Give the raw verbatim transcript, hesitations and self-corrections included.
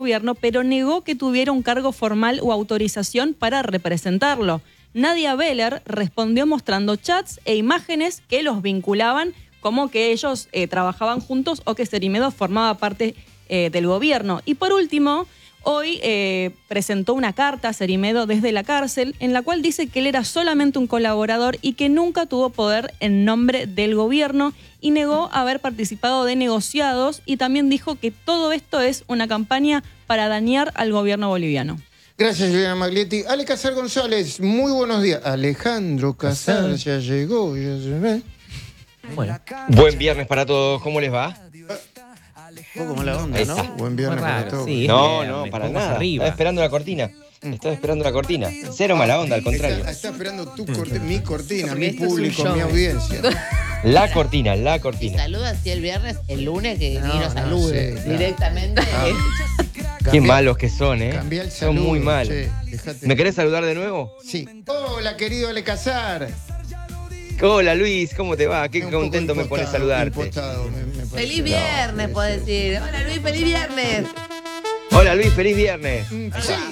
gobierno, pero negó que tuviera un cargo formal o autorización para representarlo. Nadia Beller respondió mostrando chats e imágenes que los vinculaban como que ellos eh, trabajaban juntos o que Cerimedo formaba parte eh, del gobierno. Y por último, hoy eh, presentó una carta a Cerimedo desde la cárcel en la cual dice que él era solamente un colaborador y que nunca tuvo poder en nombre del gobierno y negó haber participado de negociados y también dijo que todo esto es una campaña para dañar al gobierno boliviano. Gracias, Juliana Maglietti. Ale Casar González, muy buenos días. Alejandro Casar ya llegó, ya se ve. Bueno. Buen viernes para todos, ¿cómo les va? Un poco mala onda, ¿no? Buen viernes raro, para todos. Sí, no, no, para nada. Arriba. Estaba esperando la cortina. Estaba esperando la cortina. Cero mala onda, al contrario. Está, está esperando tu cortina, mi cortina, mi público, mi audiencia. La cortina, la cortina. Si saluda así el viernes, el lunes que No, ni nos no, salude sí, claro. directamente. Qué Cambia- malos que son, ¿eh? Cambia el Son saludo, muy malos. che, dejate- ¿Me querés saludar de nuevo? Sí. Hola, querido Ale Casar. Hola Luis, ¿cómo te va? Qué Un poco contento me pone impostado, saludarte. impostado, me- me parece. Feliz viernes, No, puedes decir. Hola Luis, feliz viernes. Hola Luis, feliz viernes. Mm, sí.